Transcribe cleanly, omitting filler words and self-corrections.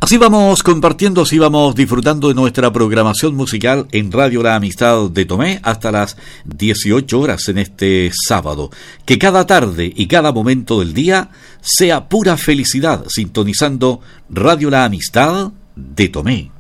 Así vamos compartiendo, así vamos disfrutando de nuestra programación musical en Radio La Amistad de Tomé hasta las 18 horas en este sábado. Que cada tarde y cada momento del día sea pura felicidad sintonizando Radio La Amistad de Tomé.